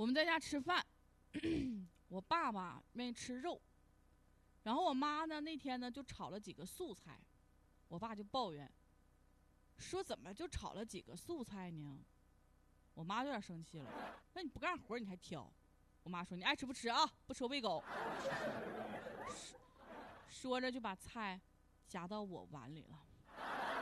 们在家吃饭，我爸爸愿意吃肉，然后我妈呢那天呢就炒了几个素菜，我爸就抱怨说怎么就炒了几个素菜呢？我妈有点生气了，那你不干活你还挑？我妈说你爱吃不吃啊，不吃我喂狗。说着就把菜夹到我碗里了。